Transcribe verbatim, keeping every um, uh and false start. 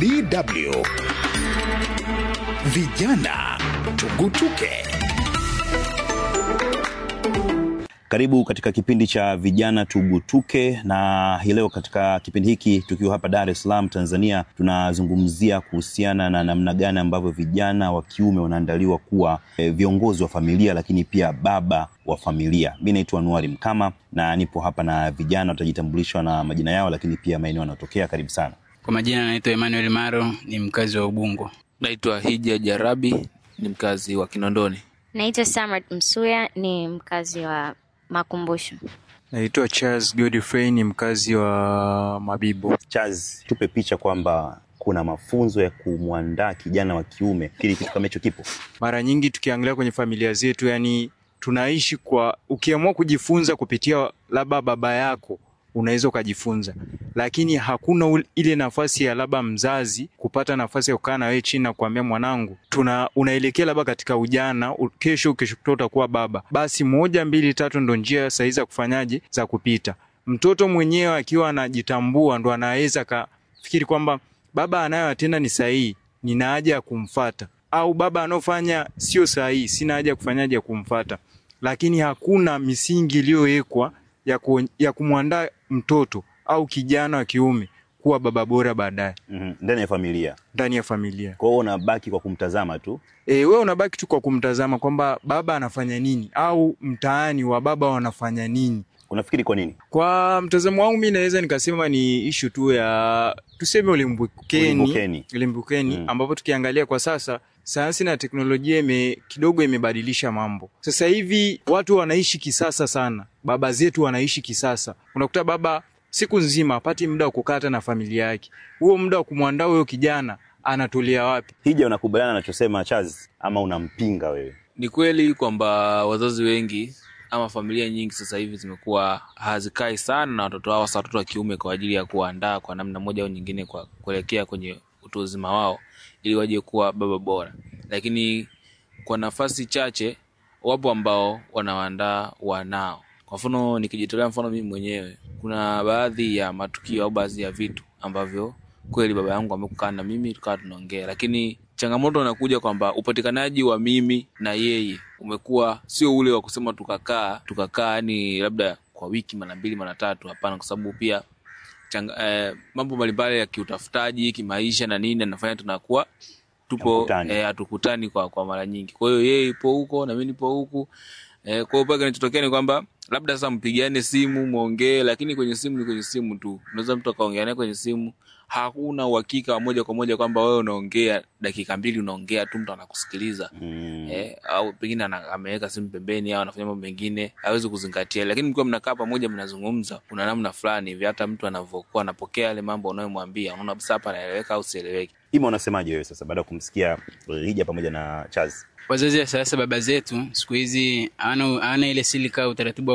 D W Vijana Tugutuke. Karibu katika kipindi cha Vijana Tugutuke, na hii leo katika kipindi hiki tukiwa hapa Dar es Salaam Tanzania tunazungumzia kuhusiana na namna gani ambavyo vijana wa kiume wanaandaliwa kuwa e, viongozi wa familia, lakini pia baba wa familia. Mimi naitwa Anuari Mkama na nipo hapa na vijana, watajitambulishwa na majina yao lakini pia maeneo wanatokea. Karibu sana. Kwa majina naitwa Emmanuel Maro, ni mkazi wa Ubungo. Naitwa Hija Jarabi, ni mkazi wa Kinondoni. Naitwa Samrat Msuya, ni mkazi wa Makumbusho. Naitwa Charles Godfrey, ni mkazi wa Mabibo. Charles, tupe picha kwamba kuna mafunzo ya kumwandaa kijana wa kiume. Kile kitu kama hicho kipo? Mara nyingi tukiangalia kwenye familia zetu, yani tunaishi kwa ukiamua kujifunza kupitia labda baba yako unaweza kujifunza, lakini hakuna ile nafasi ya labda mzazi kupata nafasi ya kukaa na wewe chini na kuambia mwanangu tuna unaelekea labda katika ujana, kesho kesho utakuwa baba. Basi moja mbili tatu ndo njia sahihi za kufanyaje za kupita. Mtoto mwenyewe akiwa anajitambua ndo anaweza kafikiri kwamba baba anayotenda ni sahihi, nina haja ya kumfuata, au baba anofanya sio sahihi, sina haja ya kufanyaje ya kumfuata. Lakini hakuna misingi iliyowekwa ya ku, ya kumwandaa mtoto au kijana wa kiume kuwa baba bora baadaye. Mhm. Ndani ya familia. Ndani ya familia. Kwa hiyo unabaki kwa kumtazama tu. Eh, wewe unabaki tu kwa kumtazama kwamba baba anafanya nini au mtaani wa baba wanafanya nini. Unafikiri kwa nini? Kwa mtazamo wangu mimi naweza nikasema ni issue tu ya tuseme ulimbukeni, ulimbukeni, ulimbukeni mm. ambapo tukiangalia kwa sasa sayansi na teknolojia ime kidogo imebadilisha mambo. Sasa hivi watu wanaishi kisasa sana. Baba zetu wanaishi kisasa. Unakuta baba siku nzima hapati muda wa kukaa na familia yake. Huo muda wa kumwandaa huyo kijana anatolea wapi? Hija, unakubaliana anachosema Charles ama unampinga wewe? Ni kweli kwamba wazazi wengi ama familia nyingi sasa hivi zimekuwa hazikai sana na watoto wao, watoto wa kiume, kwa ajili ya kuandaa kwa namna moja au nyingine kwa kuelekea kwenye utu uzima wao ili waje kuwa baba bora. Lakini kwa nafasi chache wapo ambao wanaandaa wanao. Kwa mfano nikijitolea mfano mimi mwenyewe, kuna baadhi ya matukio au baadhi ya vitu ambavyo kweli baba yangu amekukaa na mimi tukawa tunaongea, lakini changamoto inakuja kwamba upatikanaji wa mimi na yeye umekuwa sio ule wa kusema tukakaa tukakaa ni labda kwa wiki mara mbili mara tatu. Hapana, kwa sababu pia changa, eh, mambo mbalimbali ya kiutafutaji, kimaisha na nini anafanya tunakuwa tupo eh, atukutani kwa kwa mara nyingi. Kwa hiyo yeye ipo huko na mimi nipo huku. Eh, kwa hiyo paka kinachotokea ni kwamba labda sasa mpigiane simu muongee, lakini kwenye simu ni kwenye simu tu. Unaweza mtu akaongea naye kwenye simu, hakuna uhakika wa moja kwa moja kwamba wewe unaongea dakika mbili unaongea tu mtu anakusikiliza. Mm. Eh, au pengine ameweka simu pembeni au anafanya mambo mengine, hawezi kuzingatia. Lakini mkiwa mnakaa pamoja mnazungumza, kuna namna fulani hivi hata mtu anavyokuwa anapokea yale mambo unayomwambia, unaona basi hapa anaeleweka au sieleweki. Ima, unasemaje wewe sasa baada ya kumsikia Hija pamoja na Charles? Wazazi sasa baba zetu siku hizi ana ana ile silika utaratibu